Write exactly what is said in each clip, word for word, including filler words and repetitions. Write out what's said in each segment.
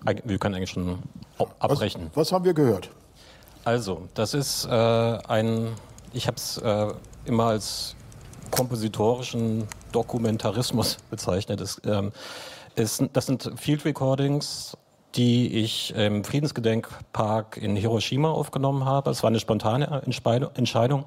wir können eigentlich schon abbrechen. Was, was haben wir gehört? Also, das ist äh, ein, ich habe es äh, immer als kompositorischen Dokumentarismus bezeichnet. Das, ähm, ist, das sind Field Recordings, die ich im Friedensgedenkpark in Hiroshima aufgenommen habe. Es war eine spontane Entscheidung,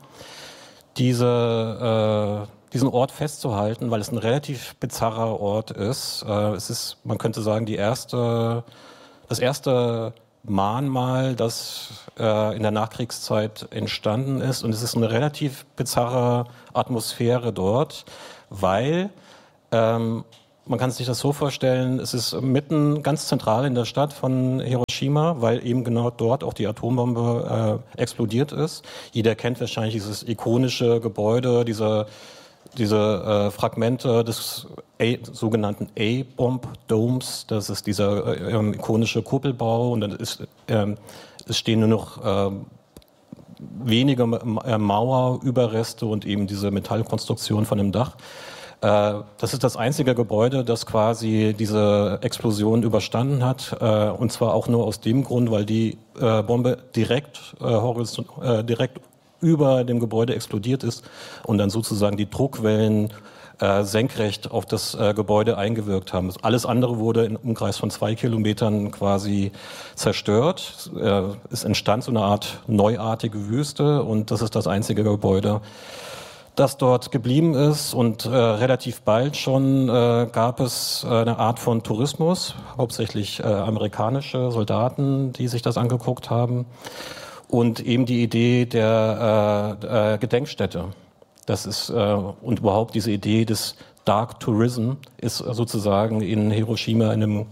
diese, äh, diesen Ort festzuhalten, weil es ein relativ bizarrer Ort ist. Äh, es ist, man könnte sagen, die erste, das erste Mahnmal, das äh, in der Nachkriegszeit entstanden ist. Und es ist eine relativ bizarre Atmosphäre dort, weil ähm, man kann sich das so vorstellen, es ist mitten ganz zentral in der Stadt von Hiroshima, weil eben genau dort auch die Atombombe äh, explodiert ist. Jeder kennt wahrscheinlich dieses ikonische Gebäude, diese, diese äh, Fragmente des A, sogenannten A-Bomb-Domes. Das ist dieser äh, ikonische Kuppelbau und dann ist, äh, es stehen nur noch äh, wenige äh, Mauerüberreste und eben diese Metallkonstruktion von dem Dach. Das ist das einzige Gebäude, das quasi diese Explosion überstanden hat. Und zwar auch nur aus dem Grund, weil die Bombe direkt, direkt über dem Gebäude explodiert ist und dann sozusagen die Druckwellen senkrecht auf das Gebäude eingewirkt haben. Alles andere wurde im Umkreis von zwei Kilometern quasi zerstört. Es entstand so eine Art neuartige Wüste und das ist das einzige Gebäude, das dort geblieben ist. Und äh, relativ bald schon äh, gab es äh, eine Art von Tourismus, hauptsächlich äh, amerikanische Soldaten, die sich das angeguckt haben. Und eben die Idee der äh, äh, Gedenkstätte. Das ist, äh, und überhaupt diese Idee des Dark Tourism ist sozusagen in Hiroshima in einem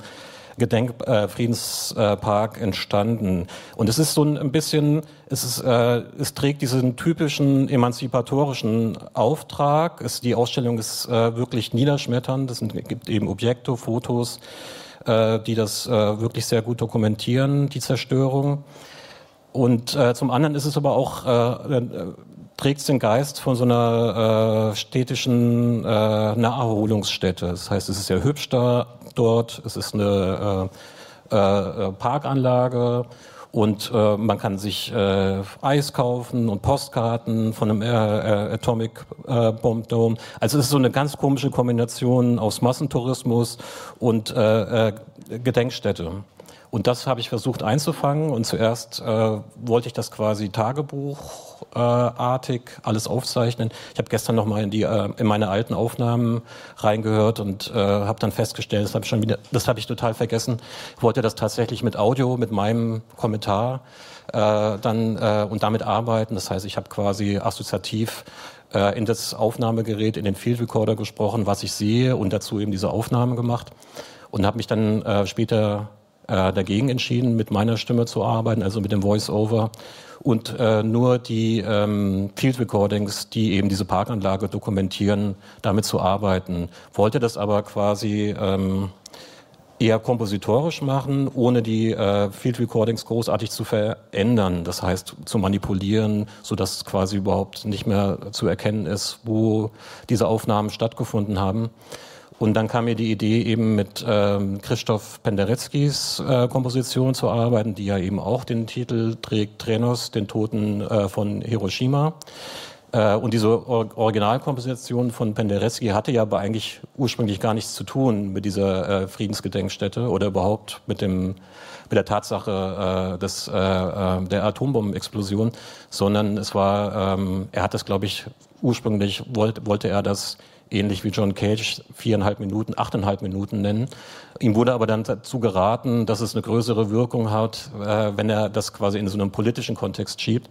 Gedenkfriedenspark äh, entstanden. Und es ist so ein bisschen, es, ist, äh, es trägt diesen typischen emanzipatorischen Auftrag. Es, die Ausstellung ist äh, wirklich niederschmetternd. Es gibt eben Objekte, Fotos, äh, die das äh, wirklich sehr gut dokumentieren, die Zerstörung. Und äh, zum anderen ist es aber auch, äh, trägt es den Geist von so einer äh, städtischen äh, Naherholungsstätte. Das heißt, es ist sehr hübsch da dort, es ist eine äh, äh, Parkanlage und äh, man kann sich äh, Eis kaufen und Postkarten von einem äh, äh, Atomic äh, Bomb Dome. Also es ist so eine ganz komische Kombination aus Massentourismus und äh, äh, Gedenkstätte. Und das habe ich versucht einzufangen und zuerst äh, wollte ich das quasi tagebuchartig äh, alles aufzeichnen. Ich habe gestern noch mal in die äh, in meine alten Aufnahmen reingehört und äh, habe dann festgestellt, das habe ich schon wieder, das habe ich total vergessen. Ich wollte das tatsächlich mit Audio, mit meinem Kommentar äh, dann äh, und damit arbeiten. Das heißt, ich habe quasi assoziativ äh, in das Aufnahmegerät, in den Field Recorder gesprochen, was ich sehe und dazu eben diese Aufnahmen gemacht und habe mich dann äh, später dagegen entschieden, mit meiner Stimme zu arbeiten, also mit dem Voice-Over und äh, nur die ähm, Field Recordings, die eben diese Parkanlage dokumentieren, damit zu arbeiten. Wollte das aber quasi ähm, eher kompositorisch machen, ohne die äh, Field Recordings großartig zu verändern, das heißt zu manipulieren, sodass es quasi überhaupt nicht mehr zu erkennen ist, wo diese Aufnahmen stattgefunden haben. Und dann kam mir die Idee, eben mit ähm, Krzysztof Pendereckis äh, Komposition zu arbeiten, die ja eben auch den Titel trägt, Trenos, den Toten äh, von Hiroshima. Äh, und diese Or- Originalkomposition von Penderecki hatte ja aber eigentlich ursprünglich gar nichts zu tun mit dieser äh, Friedensgedenkstätte oder überhaupt mit dem mit der Tatsache äh, des, äh, der Atombombenexplosion, sondern es war, ähm, er hat das, glaube ich, ursprünglich wollte, wollte er das ähnlich wie John Cage, viereinhalb Minuten, achteinhalb Minuten nennen. Ihm wurde aber dann dazu geraten, dass es eine größere Wirkung hat, äh, wenn er das quasi in so einem politischen Kontext schiebt.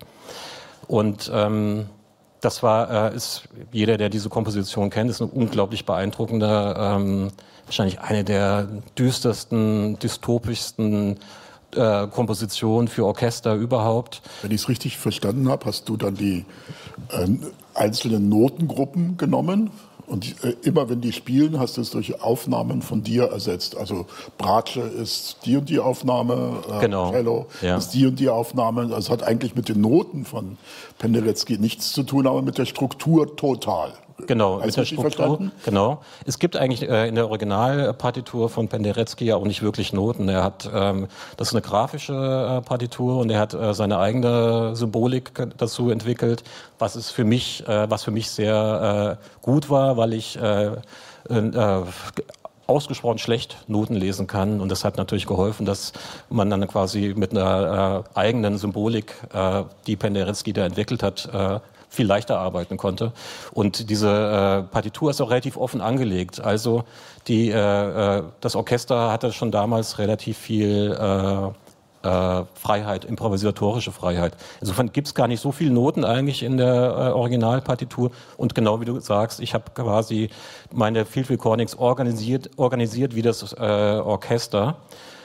Und ähm, das war, äh, ist jeder, der diese Komposition kennt, ist eine unglaublich beeindruckende, ähm, wahrscheinlich eine der düstersten, dystopischsten äh, Kompositionen für Orchester überhaupt. Wenn ich es richtig verstanden habe, hast du dann die äh, einzelnen Notengruppen genommen? Und äh, immer wenn die spielen, hast du es durch Aufnahmen von dir ersetzt. Also Bratsche ist die und die Aufnahme, äh, genau. Cello ja. ist die und die Aufnahme. Also hat eigentlich mit den Noten von Penderecki nichts zu tun, aber mit der Struktur total. Genau, mit der Struktur. Verstanden? Genau. Es gibt eigentlich äh, in der Originalpartitur von Penderecki ja auch nicht wirklich Noten. Er hat, ähm, das ist eine grafische äh, Partitur und er hat äh, seine eigene Symbolik dazu entwickelt, was ist für mich, äh, was für mich sehr äh, gut war, weil ich äh, äh, ausgesprochen schlecht Noten lesen kann, und das hat natürlich geholfen, dass man dann quasi mit einer äh, eigenen Symbolik, äh, die Penderecki da entwickelt hat, äh, viel leichter arbeiten konnte. Und diese äh, Partitur ist auch relativ offen angelegt. Also die, äh, äh, das Orchester hatte schon damals relativ viel äh, äh, Freiheit, improvisatorische Freiheit. Insofern gibt es gar nicht so viele Noten eigentlich in der äh, Originalpartitur. Und genau wie du sagst, ich habe quasi meine Field Recordings organisiert, organisiert wie das äh, Orchester.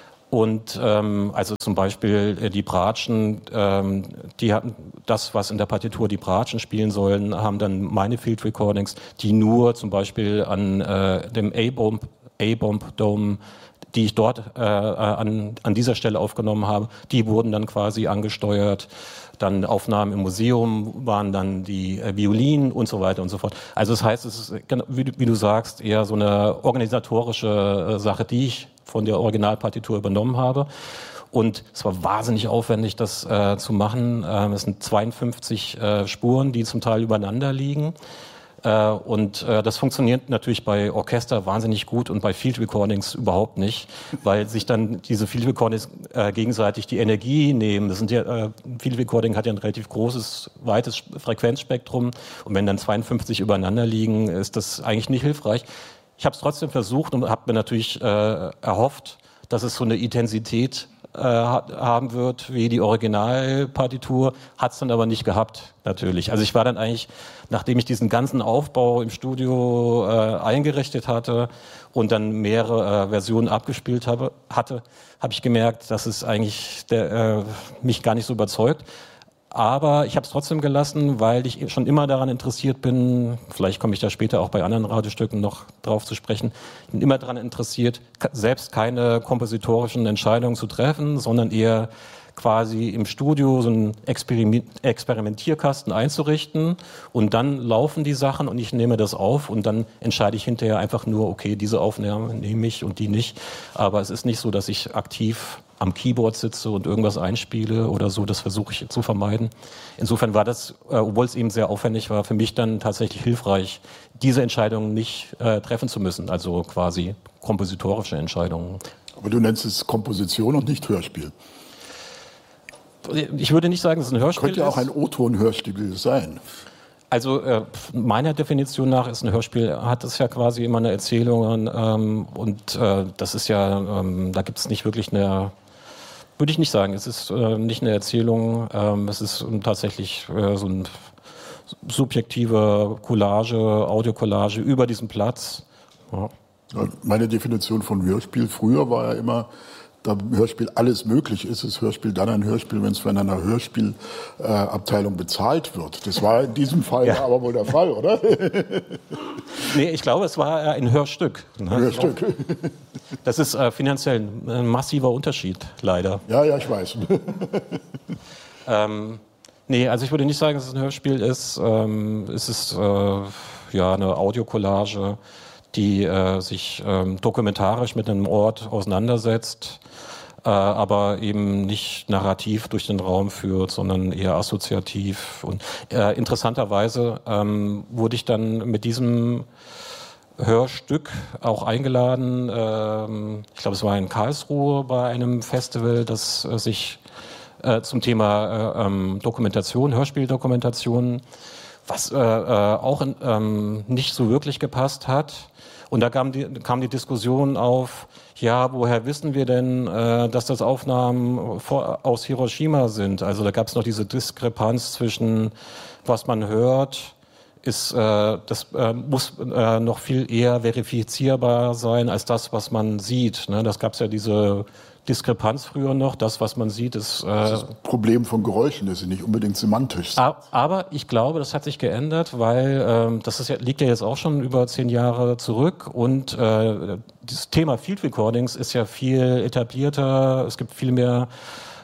Und ähm, also zum Beispiel äh, die Bratschen, ähm, die hatten das, was in der Partitur die Bratschen spielen sollen, haben dann meine Field Recordings, die nur zum Beispiel an äh, dem A-Bomb, A-Bomb Dome, die ich dort äh, an, an dieser Stelle aufgenommen habe, die wurden dann quasi angesteuert. Dann Aufnahmen im Museum waren dann die äh, Violinen und so weiter und so fort. Also das heißt, es ist, wie, wie du sagst, eher so eine organisatorische äh, Sache, die ich von der Originalpartitur übernommen habe. Und es war wahnsinnig aufwendig, das äh, zu machen. Ähm, es sind zweiundfünfzig äh, Spuren, die zum Teil übereinander liegen. Äh, und äh, das funktioniert natürlich bei Orchester wahnsinnig gut und bei Field Recordings überhaupt nicht, weil sich dann diese Field Recordings äh, gegenseitig die Energie nehmen. Das sind ja, äh, Field Recording hat ja ein relativ großes, weites Frequenzspektrum, und wenn dann zweiundfünfzig übereinander liegen, ist das eigentlich nicht hilfreich. Ich habe es trotzdem versucht und habe mir natürlich äh, erhofft, dass es so eine Intensität äh, haben wird wie die Originalpartitur, hat es dann aber nicht gehabt, natürlich. Also ich war dann eigentlich, nachdem ich diesen ganzen Aufbau im Studio äh, eingerichtet hatte und dann mehrere äh, Versionen abgespielt habe, hatte, habe ich gemerkt, dass es eigentlich der, äh, mich gar nicht so überzeugt. Aber ich habe es trotzdem gelassen, weil ich schon immer daran interessiert bin, vielleicht komme ich da später auch bei anderen Radiostücken noch drauf zu sprechen, ich bin immer daran interessiert, selbst keine kompositorischen Entscheidungen zu treffen, sondern eher quasi im Studio so einen Experimentierkasten einzurichten, und dann laufen die Sachen und ich nehme das auf und dann entscheide ich hinterher einfach nur, okay, diese Aufnahme nehme ich und die nicht. Aber es ist nicht so, dass ich aktiv am Keyboard sitze und irgendwas einspiele oder so, das versuche ich zu vermeiden. Insofern war das, äh, obwohl es eben sehr aufwendig war, für mich dann tatsächlich hilfreich, diese Entscheidungen nicht äh, treffen zu müssen, also quasi kompositorische Entscheidungen. Aber du nennst es Komposition und nicht Hörspiel. Ich würde nicht sagen, dass es ein Hörspiel ist. Könnte ja auch ein O-Ton-Hörspiel sein. Also äh, meiner Definition nach ist ein Hörspiel, hat es ja quasi immer eine Erzählung, ähm, und äh, das ist ja, ähm, da gibt es nicht wirklich eine, würde ich nicht sagen, es ist äh, nicht eine Erzählung, ähm, es ist um, tatsächlich äh, so eine subjektive Collage, Audiocollage über diesen Platz. Ja. Meine Definition von Hörspiel früher war ja immer, da Hörspiel alles möglich ist, ist Hörspiel dann ein Hörspiel, wenn es von einer Hörspielabteilung äh, bezahlt wird. Das war in diesem Fall ja. aber wohl der Fall, oder? Nee, ich glaube, es war ein Hörstück. Ne? Hörstück. Das ist äh, finanziell ein massiver Unterschied, leider. Ja, ja, ich weiß. ähm, nee, also ich würde nicht sagen, dass es ein Hörspiel ist. Ähm, es ist äh, ja eine Audiocollage, die äh, sich ähm, dokumentarisch mit einem Ort auseinandersetzt, äh, aber eben nicht narrativ durch den Raum führt, sondern eher assoziativ. Und äh, interessanterweise ähm, wurde ich dann mit diesem Hörstück auch eingeladen. Ähm, ich glaube, es war in Karlsruhe bei einem Festival, das äh, sich äh, zum Thema äh, ähm, Dokumentation, Hörspieldokumentation, was äh, äh, auch in, ähm, nicht so wirklich gepasst hat. Und da kam die, kam die Diskussion auf, ja, woher wissen wir denn, äh, dass das Aufnahmen vor, aus Hiroshima sind? Also da gab es noch diese Diskrepanz zwischen, was man hört, ist, äh, das äh, muss äh, noch viel eher verifizierbar sein als das, was man sieht. Ne? Das gab es ja diese Diskrepanz früher noch. Das, was man sieht, ist... Äh, das ist das Problem von Geräuschen, das ist nicht unbedingt semantisch. Aber ich glaube, das hat sich geändert, weil ähm, das ist ja, liegt ja jetzt auch schon über zehn Jahre zurück, und äh, das Thema Field Recordings ist ja viel etablierter. Es gibt viel mehr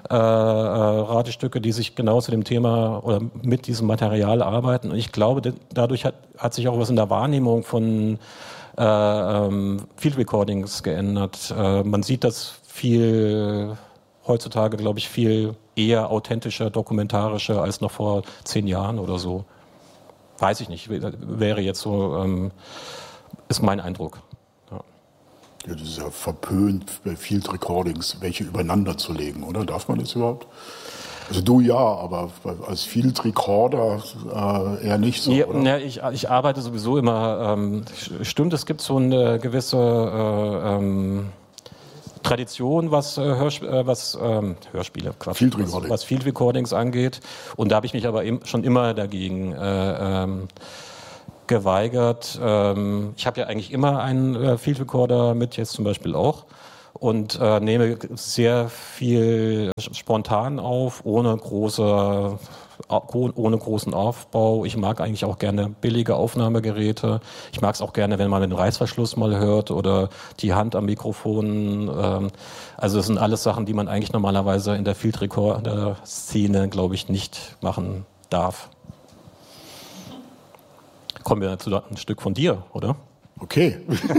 äh, Radiostücke, die sich genau zu dem Thema oder mit diesem Material arbeiten. Und ich glaube, dadurch hat, hat sich auch was in der Wahrnehmung von äh, ähm, Field Recordings geändert. Äh, man sieht das viel heutzutage, glaube ich, viel eher authentischer, dokumentarischer als noch vor zehn Jahren oder so. Weiß ich nicht, wäre jetzt so, ähm, ist mein Eindruck. Ja. Ja, das ist ja verpönt, bei Field Recordings welche übereinander zu legen, oder? Darf man das überhaupt? Also du ja, aber als Field Recorder äh, eher nicht so, ja, oder? Ja, ich, ich arbeite sowieso immer, ähm, stimmt, es gibt so eine gewisse äh, ähm, Tradition, was, äh, Hörsp äh, was ähm, Hörspiele, Quatsch, Field was, Recording. was Field Recordings angeht. Und da habe ich mich aber eben schon immer dagegen äh, ähm, geweigert. Ähm, ich habe ja eigentlich immer einen äh, Field Recorder mit, jetzt zum Beispiel auch. Und äh, nehme sehr viel spontan auf, ohne große, ohne großen Aufbau. Ich mag eigentlich auch gerne billige Aufnahmegeräte. Ich mag es auch gerne, wenn man den Reißverschluss mal hört oder die Hand am Mikrofon. Ähm, also das sind alles Sachen, die man eigentlich normalerweise in der Field Recorder Szene, glaube ich, nicht machen darf. Kommen wir zu ein Stück von dir, oder? Okay.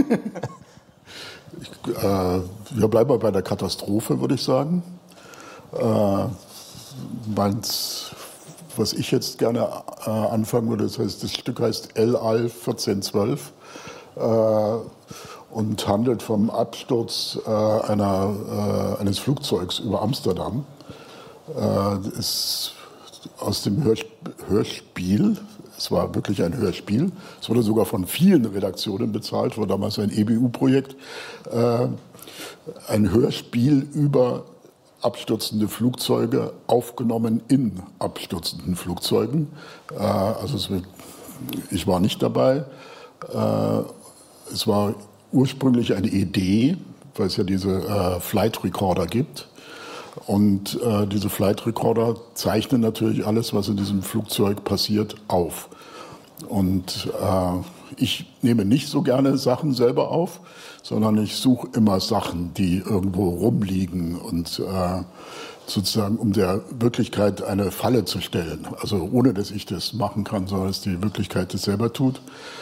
Ich, äh, wir bleiben mal bei der Katastrophe, würde ich sagen. Äh, meins, was ich jetzt gerne äh, anfangen würde, das heißt, das Stück heißt El Al vierzehn zwölf äh, und handelt vom Absturz äh, einer, äh, eines Flugzeugs über Amsterdam. Äh, ist aus dem Hörsp- Hörspiel. Es war wirklich ein Hörspiel. Es wurde sogar von vielen Redaktionen bezahlt, war damals ein E B U-Projekt. Äh, ein Hörspiel über abstürzende Flugzeuge, aufgenommen in abstürzenden Flugzeugen. Äh, also es wird, ich war nicht dabei. Äh, es war ursprünglich eine Idee, weil es ja diese äh, Flight Recorder gibt. Und äh, diese Flight Recorder zeichnen natürlich alles, was in diesem Flugzeug passiert, auf. Und äh, ich nehme nicht so gerne Sachen selber auf, sondern ich suche immer Sachen, die irgendwo rumliegen und äh, sozusagen um der Wirklichkeit eine Falle zu stellen. Also ohne, dass ich das machen kann, sondern dass die Wirklichkeit das selber tut.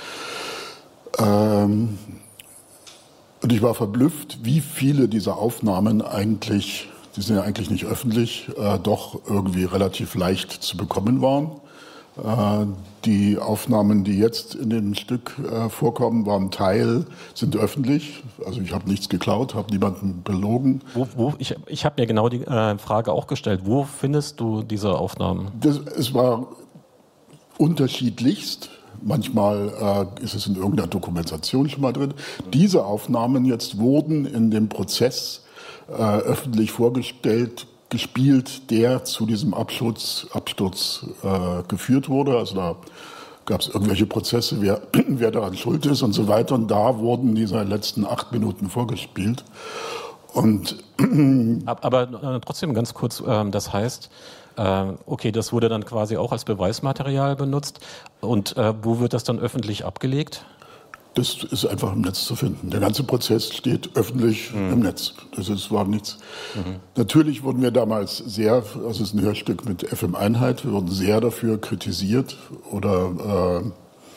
Ähm, und ich war verblüfft, wie viele dieser Aufnahmen eigentlich, die sind ja eigentlich nicht öffentlich, äh, doch irgendwie relativ leicht zu bekommen waren. Äh, die Aufnahmen, die jetzt in dem Stück äh, vorkommen, waren Teil, sind öffentlich. Also ich habe nichts geklaut, habe niemanden belogen. Wo, wo, ich ich habe mir genau die äh, Frage auch gestellt. Wo findest du diese Aufnahmen? Das, es war unterschiedlichst. Manchmal äh, ist es in irgendeiner Dokumentation schon mal drin. Diese Aufnahmen jetzt wurden in dem Prozess Äh, öffentlich vorgestellt, gespielt, der zu diesem Absturz, Absturz äh, geführt wurde. Also da gab es irgendwelche Prozesse, wer, wer daran schuld ist und so weiter. Und da wurden diese letzten acht Minuten vorgespielt. Und aber äh, trotzdem ganz kurz, äh, das heißt, äh, okay, das wurde dann quasi auch als Beweismaterial benutzt. Und äh, wo wird das dann öffentlich abgelegt? Das ist einfach im Netz zu finden. Der ganze Prozess steht öffentlich mhm. im Netz. Das ist, war nichts. Mhm. Natürlich wurden wir damals sehr, also es ist ein Hörstück mit F M-Einheit, wir wurden sehr dafür kritisiert oder äh,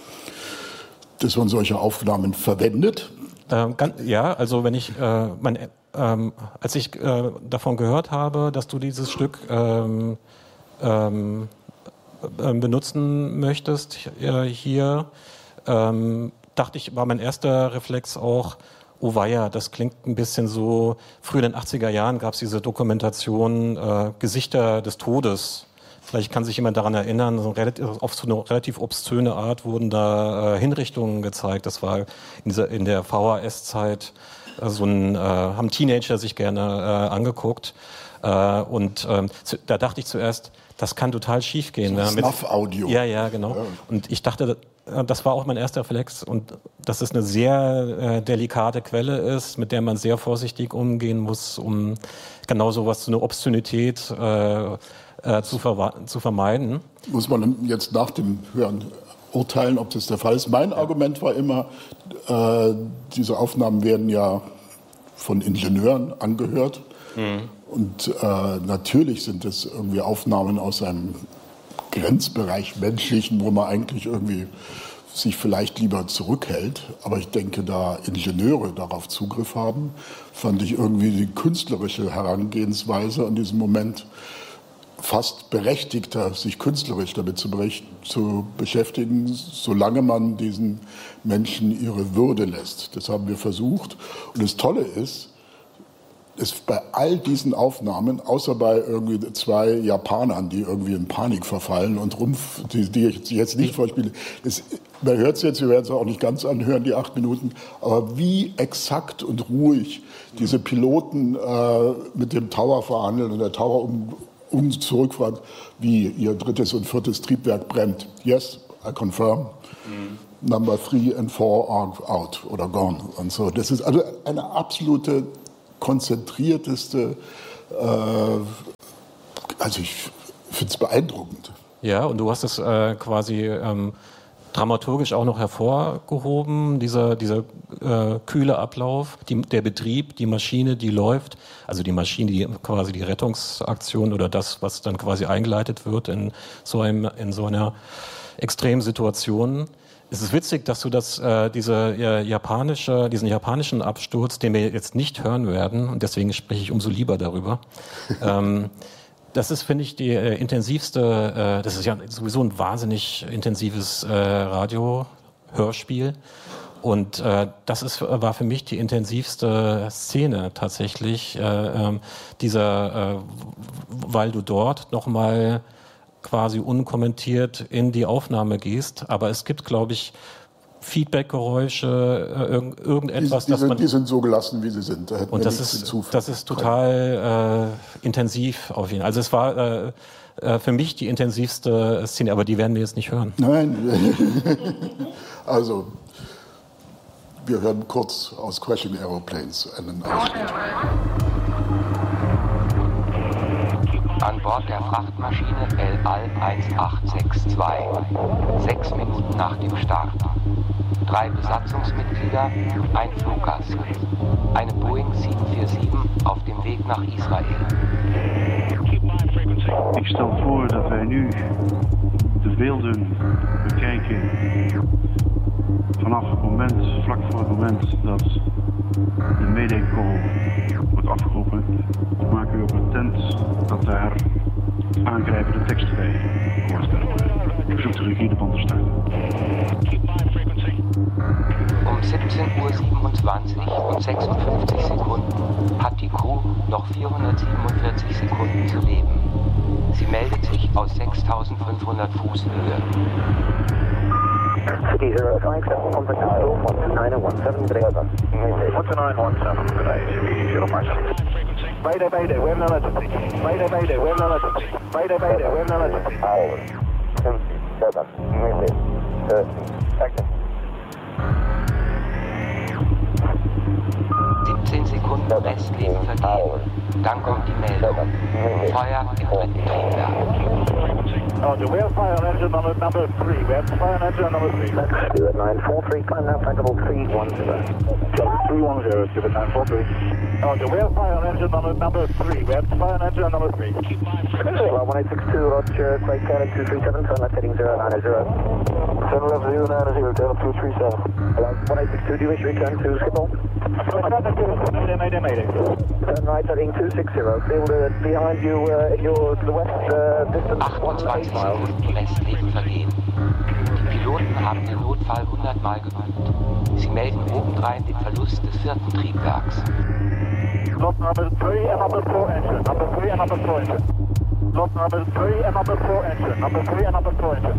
dass man solche Aufnahmen verwendet. Ähm, ganz, ja, also wenn ich, äh, mein, ähm, als ich äh, davon gehört habe, dass du dieses Stück ähm, ähm, äh, benutzen möchtest äh, hier, ähm, dachte ich, war mein erster Reflex auch, oh weia, das klingt ein bisschen so, früher in den achtziger Jahren gab es diese Dokumentation äh, Gesichter des Todes. Vielleicht kann sich jemand daran erinnern, so relativ, auf so eine relativ obszöne Art wurden da äh, Hinrichtungen gezeigt. Das war in, dieser, in der V H S-Zeit, äh, so ein, äh, haben Teenager sich gerne äh, angeguckt. Äh, und äh, zu, da dachte ich zuerst, das kann total schief gehen. So Snuff-Audio. Ja, ja, genau. Ja. Und ich dachte, das war auch mein erster Reflex und dass es eine sehr äh, delikate Quelle ist, mit der man sehr vorsichtig umgehen muss, um genau sowas, so eine Obszönität äh, äh, zu, ver- zu vermeiden. Muss man jetzt nach dem Hören urteilen, ob das der Fall ist. Mein ja. Argument war immer, äh, diese Aufnahmen werden ja von Ingenieuren angehört. Mhm. Und äh, natürlich sind es irgendwie Aufnahmen aus einem Grenzbereich Menschlichen, wo man eigentlich irgendwie sich vielleicht lieber zurückhält. Aber ich denke, da Ingenieure darauf Zugriff haben, fand ich irgendwie die künstlerische Herangehensweise an diesem Moment fast berechtigter, sich künstlerisch damit zu, zu beschäftigen, solange man diesen Menschen ihre Würde lässt. Das haben wir versucht. Und das Tolle ist, ist bei all diesen Aufnahmen, außer bei irgendwie zwei Japanern, die irgendwie in Panik verfallen und Rumpf, die, die ich jetzt nicht vorspiele, das, man hört es jetzt, wir werden es auch nicht ganz anhören, die acht Minuten, aber wie exakt und ruhig diese Piloten äh, mit dem Tower verhandeln und der Tower um, um zurückfragt, wie ihr drittes und viertes Triebwerk brennt. Yes, I confirm. Mhm. Number three and four are out oder gone und so. Das ist also eine absolute konzentrierteste, äh, also ich finde es beeindruckend. Ja, und du hast es äh, quasi ähm, dramaturgisch auch noch hervorgehoben, dieser, dieser äh, kühle Ablauf, die, der Betrieb, die Maschine, die läuft, also die Maschine, die quasi die Rettungsaktion oder das, was dann quasi eingeleitet wird in so, einem, in so einer extremen Situation. Es ist witzig, dass du das, äh, diese, äh, japanische, diesen japanischen Absturz, den wir jetzt nicht hören werden, und deswegen spreche ich umso lieber darüber. ähm, das ist, finde ich, die äh, intensivste, äh, das ist ja sowieso ein wahnsinnig intensives äh, Radio-Hörspiel. Und äh, das ist, war für mich die intensivste Szene tatsächlich, äh, äh, dieser, äh, weil du dort nochmal quasi unkommentiert in die Aufnahme gehst. Aber es gibt, glaube ich, Feedback-Geräusche, irg irgendetwas, die, die, dass sind, man... die sind so gelassen, wie sie sind. Da und das ist, das ist total äh, intensiv auf ihn. Also es war äh, äh, für mich die intensivste Szene, aber die werden wir jetzt nicht hören. Nein. Also, wir hören kurz aus Crashing Aeroplanes einen Ausschnitt. An Bord der Frachtmaschine El Al eins acht sechs zwei, sechs Minuten nach dem Start. Drei Besatzungsmitglieder, ein Fluggast. Eine Boeing sieben vier sieben auf dem Weg nach Israel. Ik stel voor dat wij nu de beelden bekijken vanaf het moment, vlak voor het moment dat de mayday call wordt afgeroepen. Maken we op een tent dat daar aangrijpende teksten bij gehoord kunnen worden. Ik verzoek de regie de band te starten. Um siebzehn Uhr siebenundzwanzig und sechsundfünfzig Sekunden hat die Crew noch vierhundertsiebenundvierzig Sekunden zu leben. Sie meldet sich aus sechstausendfünfhundert Fuß Höhe. City zero five seven, contact Nile, one two nine one seven, good day, over. one two nine one seven, good day, City zero five seven. Mayday, mayday, we have an emergency. Mayday, mayday, we have an emergency. Mayday, mayday, we have an emergency. Hour, ten, seven, mayday, thirty, second. siebzehn Sekunden Restleben vergehen. Dann kommt die Meldung. Feuer im dritten Triebwerk. Roger, we have fire on engine on number three. We have fire on engine on number three. Stuart nine four three, climb now, flight three one zero. three one zero, Stuart nine four three. Roger, we have fire on engine on number three. We have fire on engine on number three. Well, one eight six two, Roger, Quake Cannon two three seven, turn left heading zero nine zero. Turn left zero nine zero, turn left two three seven. Hello, one eight six two, do you wish to return to Schiphol? Mayday, mayday, mayday. Turn right heading two six zero, field uh, behind you uh, in your, to the west uh, distance one eight miles. Sekunden Restleben vergehen. Die Piloten haben den Notfall hundertmal geübt. Sie melden obendrein den Verlust des vierten Triebwerks. Lot number three and number four engine. Number three and number four engine. Lot number three and number four engine. Number three and number four engine.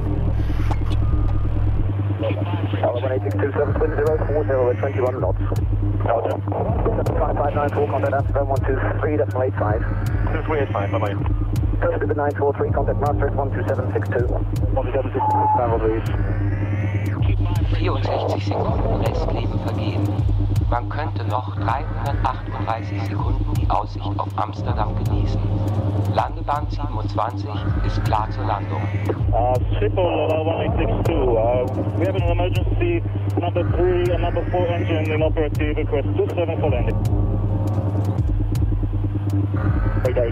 Tower one eight six two seven twin zero four zero at twenty-one knots. Roger. five five nine four, contact Amsterdam one two three decimal eight five. two three eight five, bye-bye. Coast nine four three, contact Maastricht one two seven six two. one two seven six two, travel please. vierundsechzig Sekunden Restleben vergehen. Man könnte noch dreihundertachtunddreißig Sekunden die Aussicht auf Amsterdam genießen. Landebahn siebenundzwanzig ist klar zur Landung. Uh, Schiphol, uh, one eight six two. Uh, we have an emergency number three and number four engine in operative request two seven for landing.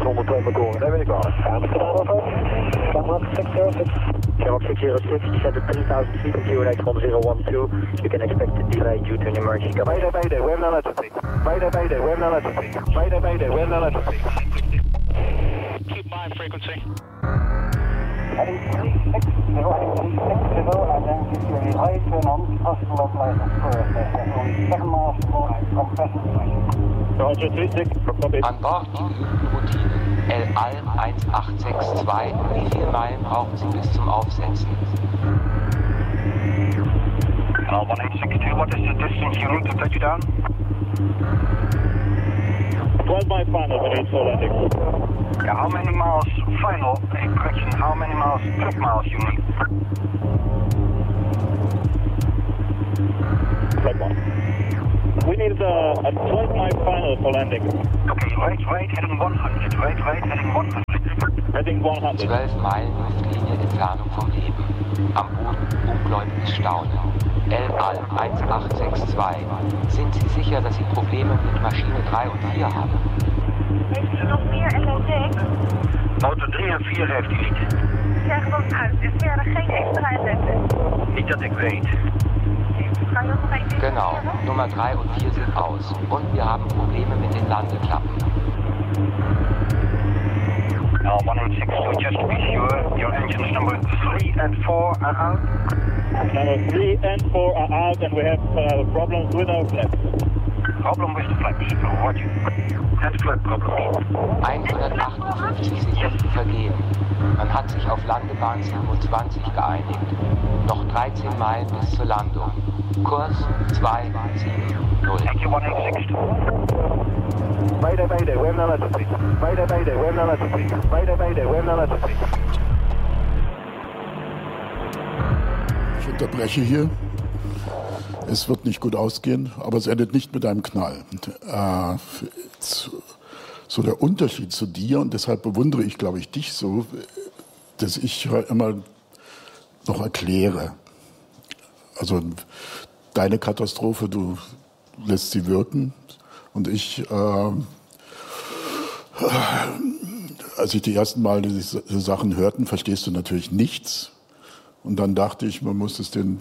honderdtwee McGowan. Daar ben ik wel. Skyhawk six zero six. Skyhawk six zero six, descend at three thousand feet, Q N H one zero one two. You can expect a delay due to an emergency. Mayday, mayday, we have no electricity. Mayday, mayday, we have no electricity. Mayday, mayday, we have no electricity. Keep my frequency. Heading three six zero, heading three six zero, and then give you a high turn on, possible localizer first. There's only seven miles to go from present station. Roger, three six, copy. An Bord die geübten Routinen. El Al eins acht sechs zwei. Wie viele Meilen brauchen Sie bis zum Aufsetzen? Al one eight six two, what is the distance you need to touch you down? twelve mile final, but it's all landing. Yeah, how many miles final? A correction, how many miles, trip miles you need? Flight one. We need uh, a twelve mile final for landing. Okay, right, right, heading one hundred, right, right, heading one hundred. Heading one hundred. zwölf Meilen Luftlinie Entfernung vom Leben. Am Boden ungläubiges Staunen. El Al eins acht sechs zwei. Sind Sie sicher, dass Sie Probleme mit Maschine drei und vier haben? Heeft u nog meer L O D? Motor drie en vier heeft u niet. Zeg gewoon uit. Er is verder geen extra ellende. Niet dat ik weet. Kan je nog even Genau, Nummer drei und vier sind aus. Und wir haben Probleme mit den Landeklappen. Al one eight six two, just to be sure, your engines number three and four are out. Number three and four are out, and we have uh, problems with our flaps. Problem with the flaps, roger. And flap problems. hundertachtundfünfzig Sekunden vergehen. Man hat sich auf Landebahn siebenundzwanzig geeinigt. Noch dreizehn Meilen bis zur Landung. Kurs zwei sieben null. Thank you, one eight six two. Mayday, mayday, we have no electricity. Mayday, mayday, we have no electricity. Mayday, mayday, we have no electricity. Ich unterbreche hier. Es wird nicht gut ausgehen, aber es endet nicht mit einem Knall. Äh, so der Unterschied zu dir, und deshalb bewundere ich, glaube ich, dich so, dass ich immer noch erkläre. Also deine Katastrophe, du lässt sie wirken. Und ich, äh, als ich die ersten Mal diese Sachen hörten, verstehst du natürlich nichts. Und dann dachte ich, man muss es den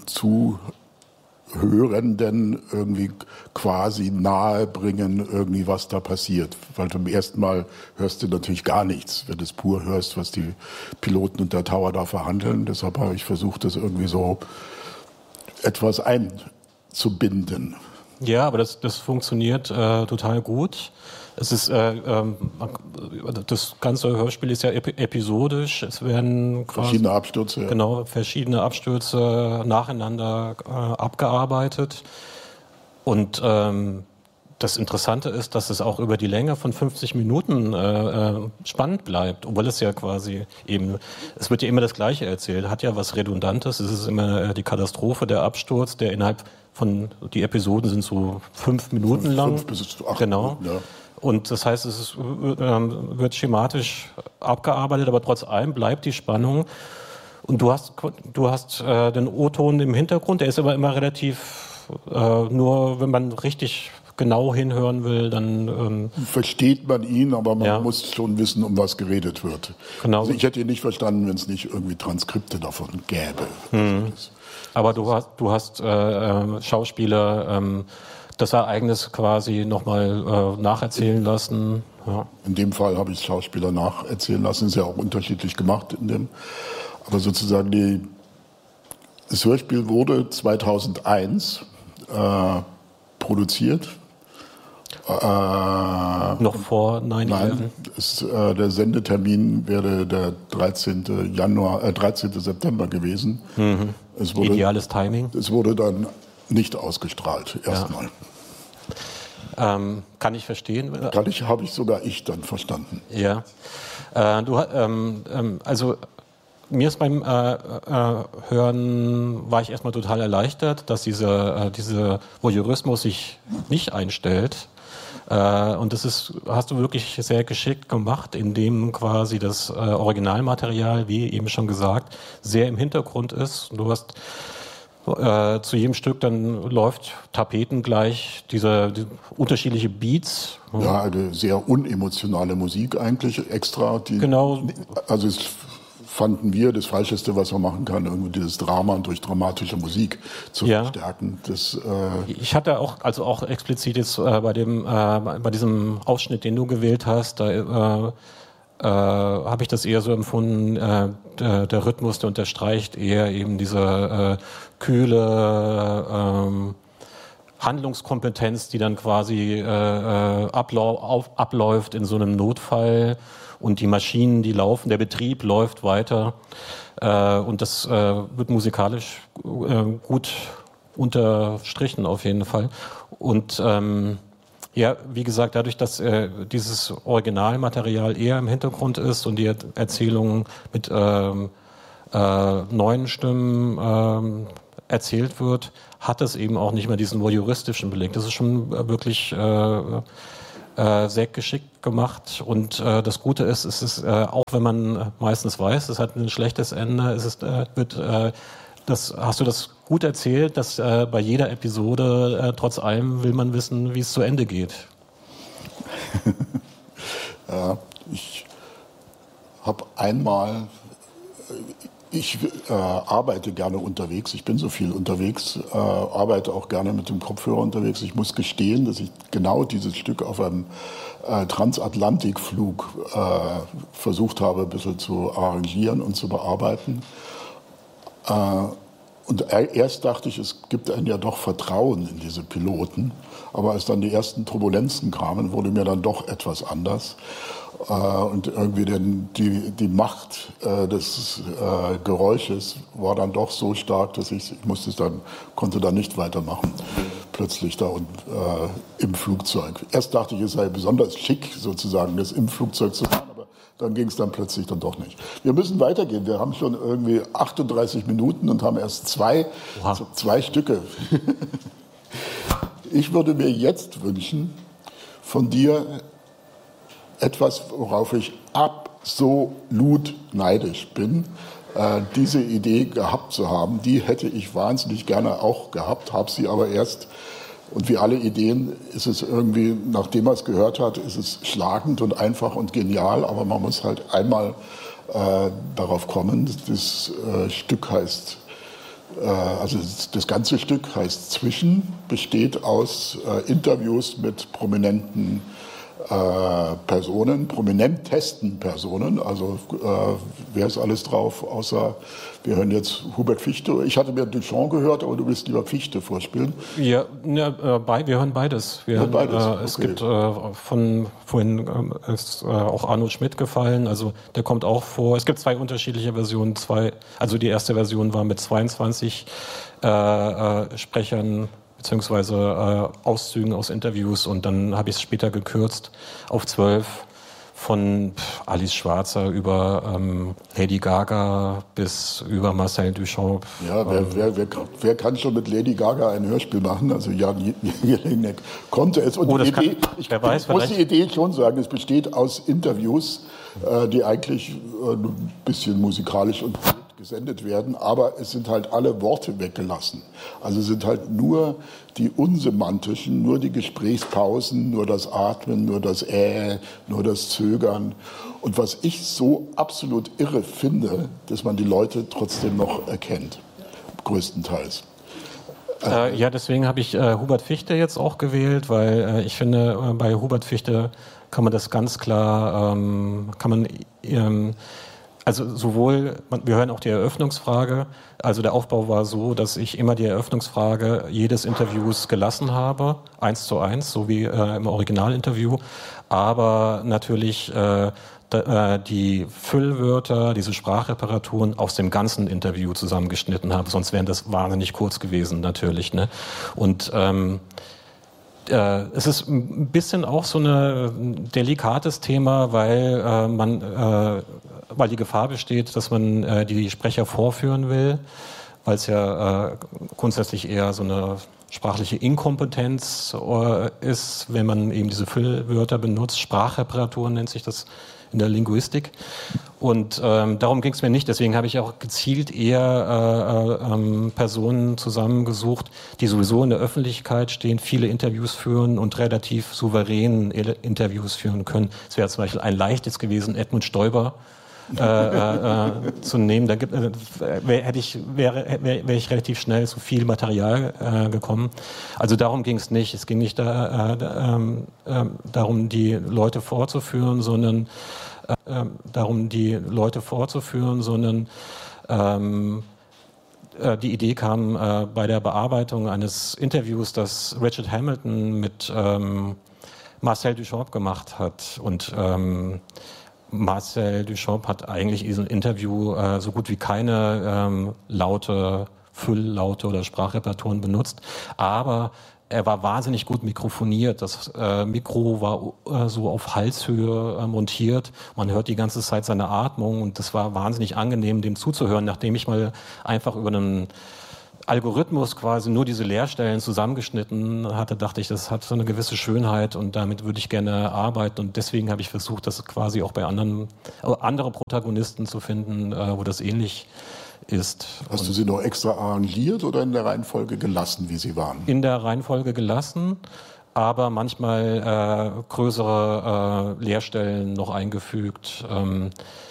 Zuhörenden irgendwie quasi nahe bringen, irgendwie was da passiert. Weil zum ersten Mal hörst du natürlich gar nichts, wenn du es pur hörst, was die Piloten und der Tower da verhandeln. Deshalb habe ich versucht, das irgendwie so etwas einzubinden. Ja, aber das, das funktioniert äh, total gut. Es ist äh, ähm, das ganze Hörspiel ist ja ep- episodisch. Es werden quasi verschiedene Abstürze, ja. Genau, verschiedene Abstürze nacheinander äh, abgearbeitet. Und ähm, das Interessante ist, dass es auch über die Länge von fünfzig Minuten äh, spannend bleibt, obwohl es ja quasi eben, es wird ja immer das Gleiche erzählt, hat ja was Redundantes. Es ist immer die Katastrophe, der Absturz, der innerhalb von, die Episoden sind so fünf Minuten fünf, lang. Fünf bis acht genau. Minuten, ja. Und das heißt, es ist, äh, wird schematisch abgearbeitet, aber trotz allem bleibt die Spannung. Und du hast, du hast äh, den O-Ton im Hintergrund, der ist aber immer relativ, äh, nur wenn man richtig genau hinhören will, dann ähm, versteht man ihn, aber man ja. muss schon wissen, um was geredet wird. Genau. Also ich hätte ihn nicht verstanden, wenn es nicht irgendwie Transkripte davon gäbe. Mhm. Also aber du hast, du hast äh, Schauspieler ähm, das Ereignis quasi nochmal äh, nacherzählen lassen. Ja. In dem Fall habe ich Schauspieler nacherzählen lassen, ist ja auch unterschiedlich gemacht in dem. Aber sozusagen die, das Hörspiel wurde zweitausendeins äh, produziert. Äh, Noch vor neun Jahren? Nein, ist, äh, der Sendetermin wäre der dreizehnte Januar, äh, dreizehnte September gewesen. Mhm. Es wurde, Ideales Timing. Es wurde dann nicht ausgestrahlt, erstmal. Ja. Ähm, kann ich verstehen. Kann ich, habe ich sogar ich dann verstanden. Ja. Äh, du, ähm, ähm, also mir ist beim äh, äh, Hören, war ich erstmal total erleichtert, dass dieser äh, diese Voyeurismus sich nicht einstellt. Äh, und das ist, hast du wirklich sehr geschickt gemacht, indem quasi das äh, Originalmaterial, wie eben schon gesagt, sehr im Hintergrund ist. Du hast äh, zu jedem Stück dann läuft tapetengleich diese, diese unterschiedliche Beats. Ja, eine sehr unemotionale Musik eigentlich extra. Die, genau. Also es fanden wir das Falscheste, was man machen kann, irgendwie dieses Drama durch dramatische Musik zu ja. verstärken. Das, äh ich hatte auch, also auch explizit jetzt äh, bei dem, äh, bei diesem Ausschnitt, den du gewählt hast, da äh, äh, habe ich das eher so empfunden, äh, der, der Rhythmus, der unterstreicht eher eben diese äh, kühle ähm, Handlungskompetenz, die dann quasi äh, ablau- auf, abläuft in so einem Notfall. Und die Maschinen, die laufen, der Betrieb läuft weiter. Äh, und das äh, wird musikalisch äh, gut unterstrichen auf jeden Fall. Und ähm, ja, wie gesagt, dadurch, dass äh, dieses Originalmaterial eher im Hintergrund ist und die Erzählung mit ähm, äh, neuen Stimmen ähm, erzählt wird, hat es eben auch nicht mehr diesen voyeuristischen Beleg. Das ist schon äh, wirklich äh, äh, sehr geschickt gemacht. Und äh, das Gute ist, es ist, äh, auch wenn man meistens weiß, es hat ein schlechtes Ende, es ist, äh, wird, äh, das, hast du das gut erzählt, dass äh, bei jeder Episode äh, trotz allem will man wissen, wie es zu Ende geht. Ja, ich habe einmal, ich äh, arbeite gerne unterwegs, ich bin so viel unterwegs, äh, arbeite auch gerne mit dem Kopfhörer unterwegs. Ich muss gestehen, dass ich genau dieses Stück auf einem äh, Transatlantikflug äh, versucht habe, ein bisschen zu arrangieren und zu bearbeiten. Äh, und erst dachte ich, es gibt einem ja doch Vertrauen in diese Piloten. Aber als dann die ersten Turbulenzen kamen, wurde mir dann doch etwas anders. Äh, und irgendwie den, die, die Macht äh, des äh, Geräusches war dann doch so stark, dass ich, ich musste es dann, konnte dann nicht weitermachen. Plötzlich da und, äh, im Flugzeug. Erst dachte ich, es sei besonders schick, sozusagen, das im Flugzeug zu fahren. Aber dann ging es dann plötzlich dann doch nicht. Wir müssen weitergehen. Wir haben schon irgendwie achtunddreißig Minuten und haben erst zwei, wow. zwei Stücke. Ich würde mir jetzt wünschen, von dir etwas, worauf ich absolut neidisch bin, äh, diese Idee gehabt zu haben. Die hätte ich wahnsinnig gerne auch gehabt, habe sie aber erst. Und wie alle Ideen ist es irgendwie, nachdem man es gehört hat, ist es schlagend und einfach und genial, aber man muss halt einmal äh, darauf kommen. Das äh, Stück heißt, äh, also das, das ganze Stück heißt Zwischen, besteht aus äh, Interviews mit prominenten äh, Personen, prominentesten Personen. Also äh, wer ist alles drauf, außer wir hören jetzt Hubert Fichte. Ich hatte mir Duchamp gehört, aber du willst lieber Fichte vorspielen. Ja, ja bei, wir hören beides. Wir hören beides. Äh, okay. Es gibt äh, von vorhin äh, ist äh, auch Arno Schmidt gefallen. Also der kommt auch vor. Es gibt zwei unterschiedliche Versionen. Zwei, also die erste Version war mit zweiundzwanzig äh, äh, Sprechern beziehungsweise äh, Auszügen aus Interviews und dann habe ich es später gekürzt auf zwölf. Von Alice Schwarzer über ähm, Lady Gaga bis über Marcel Duchamp. Ja, wer, wer, wer, wer kann schon mit Lady Gaga ein Hörspiel machen? Also Jan Jelinek konnte es. Und oh, die kann, Idee, ich, wer weiß, ich muss die Idee schon sagen, es besteht aus Interviews, äh, die eigentlich äh, ein bisschen musikalisch und gesendet werden, aber es sind halt alle Worte weggelassen. Also es sind halt nur die unsemantischen, nur die Gesprächspausen, nur das Atmen, nur das Äh, nur das Zögern. Und was ich so absolut irre finde, dass man die Leute trotzdem noch erkennt, größtenteils. Äh, ja, deswegen habe ich äh, Hubert Fichte jetzt auch gewählt, weil äh, ich finde, äh, bei Hubert Fichte kann man das ganz klar, ähm, kann man ähm, also sowohl, wir hören auch die Eröffnungsfrage, also der Aufbau war so, dass ich immer die Eröffnungsfrage jedes Interviews gelassen habe, eins zu eins, so wie äh, im Originalinterview, aber natürlich äh, da, äh, die Füllwörter, diese Sprachreparaturen aus dem ganzen Interview zusammengeschnitten habe, sonst wären das wahnsinnig kurz gewesen natürlich, ne? Und ähm, Äh, es ist ein bisschen auch so eine, ein delikates Thema, weil äh, man, äh, weil die Gefahr besteht, dass man äh, die Sprecher vorführen will, weil es ja äh, grundsätzlich eher so eine sprachliche Inkompetenz äh, ist, wenn man eben diese Füllwörter benutzt. Sprachreparatur nennt sich das in der Linguistik. Und ähm, darum ging es mir nicht. Deswegen habe ich auch gezielt eher äh, äh, Personen zusammengesucht, die sowieso in der Öffentlichkeit stehen, viele Interviews führen und relativ souverän Interviews führen können. Es wäre zum Beispiel ein leichtes gewesen, Edmund Stoiber äh, äh, zu nehmen. Da gibt, äh, wär, hätte ich, wäre wäre wär ich relativ schnell zu viel Material äh, gekommen. Also darum ging es nicht. Es ging nicht da, äh, da, äh, darum, die Leute vorzuführen, sondern äh, darum, die Leute vorzuführen, sondern ähm, äh, die Idee kam äh, bei der Bearbeitung eines Interviews, das Richard Hamilton mit ähm, Marcel Duchamp gemacht hat. Und ähm, Marcel Duchamp hat eigentlich in diesem Interview äh, so gut wie keine ähm, Laute, Fülllaute oder Sprachreperturen benutzt, aber er war wahnsinnig gut mikrofoniert. Das äh, Mikro war äh, so auf Halshöhe äh, montiert. Man hört die ganze Zeit seine Atmung und das war wahnsinnig angenehm, dem zuzuhören, nachdem ich mal einfach über einen Algorithmus quasi nur diese Leerstellen zusammengeschnitten hatte, dachte ich, das hat so eine gewisse Schönheit und damit würde ich gerne arbeiten und deswegen habe ich versucht, das quasi auch bei anderen, äh, andere Protagonisten zu finden, äh, wo das ähnlich ist. Hast und du sie noch extra arrangiert oder in der Reihenfolge gelassen, wie sie waren? In der Reihenfolge gelassen, aber manchmal äh, größere äh, Leerstellen noch eingefügt. Ähm,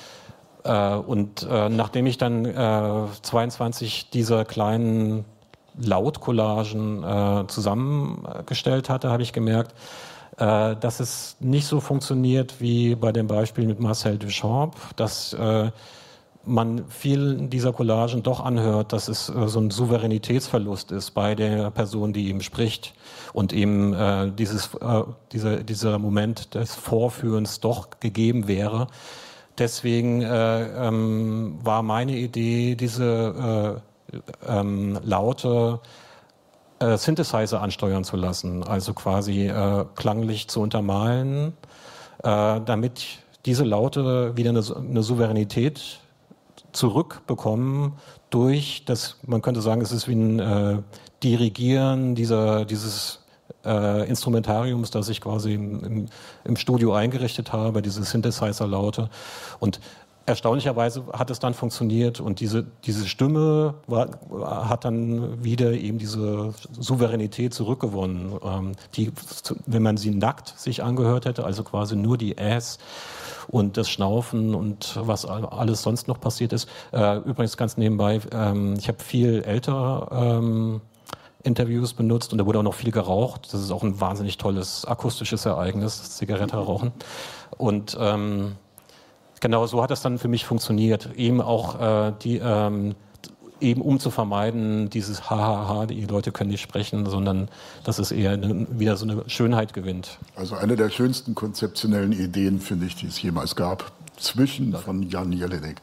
äh, und äh, nachdem ich dann äh, zweiundzwanzig dieser kleinen Lautcollagen äh, zusammengestellt hatte, habe ich gemerkt, äh, dass es nicht so funktioniert wie bei dem Beispiel mit Marcel Duchamp, dass äh, man vielen dieser Collagen doch anhört, dass es äh, so ein Souveränitätsverlust ist bei der Person, die eben spricht und eben äh, dieses, äh, dieser, dieser Moment des Vorführens doch gegeben wäre. Deswegen äh, ähm, war meine Idee, diese äh, ähm, Laute äh, Synthesizer ansteuern zu lassen, also quasi äh, klanglich zu untermalen, äh, damit diese Laute wieder eine, eine Souveränität zurückbekommen durch das, man könnte sagen, es ist wie ein äh, Dirigieren dieser, dieses äh, Instrumentariums, das ich quasi im, im, im Studio eingerichtet habe, diese Synthesizer-Laute. Und erstaunlicherweise hat es dann funktioniert und diese, diese Stimme war, hat dann wieder eben diese Souveränität zurückgewonnen, ähm, die, wenn man sie nackt sich angehört hätte, also quasi nur die Äs und das Schnaufen und was alles sonst noch passiert ist. Äh, übrigens ganz nebenbei, ähm, ich habe viel ältere ähm, Interviews benutzt und da wurde auch noch viel geraucht. Das ist auch ein wahnsinnig tolles akustisches Ereignis, das Zigarette rauchen. Und ähm, genau so hat das dann für mich funktioniert. Eben auch äh, die, ähm, eben um zu vermeiden, dieses Hahaha, die Leute können nicht sprechen, sondern dass es eher eine, wieder so eine Schönheit gewinnt. Also eine der schönsten konzeptionellen Ideen, finde ich, die es jemals gab. Zwischen von Jan Jelinek.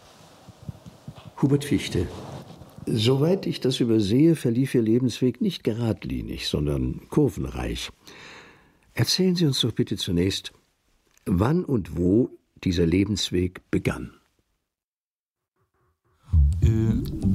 Hubert Fichte. Soweit ich das übersehe, verlief Ihr Lebensweg nicht geradlinig, sondern kurvenreich. Erzählen Sie uns doch bitte zunächst, wann und wo dieser Lebensweg begann. Äh,